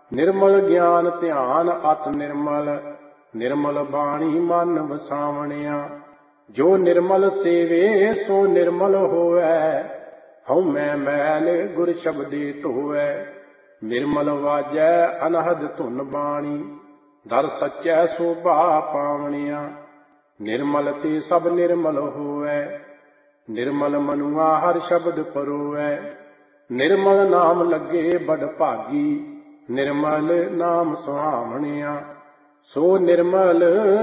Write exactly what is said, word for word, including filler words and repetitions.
ਨਿਰਮਲ ਗਿਆਨ ਧਿਆਨ ਅਤ ਨਿਰਮਲ, ਨਿਰਮਲ ਬਾਣੀ ਮਨ ਵਸਾਵਣਿਆ। ਜੋ ਨਿਰਮਲ ਸੇਵੇ ਸੋ ਨਿਰਮਲ ਹੋਵੈ, ਹਉਮੈ ਮੈਲ ਗੁਰ ਸ਼ਬਦੇ ਧੋਵੈ। ਨਿਰਮਲ ਵਾਜੈ ਅਨਹਦ ਧੁਨ ਬਾਣੀ, ਦਰ ਸੱਚੈ ਸੋਭਾ ਪਾਵਣਿਆ। ਨਿਰਮਲ ਤੇ ਸਭ ਨਿਰਮਲ ਹੋਵੈ, ਨਿਰਮਲ ਮਨੁਆ ਹਰ ਸ਼ਬਦ ਪਰੋਵੈ। ਨਿਰਮਲ ਨਾਮ ਲੱਗੇ ਬੜ ਭਾਗੀ, ਨਿਰਮਲ ਨਾਮ ਸੁਹਾਵਣਿਆ। ਸੋ ਨਿਰਮਲ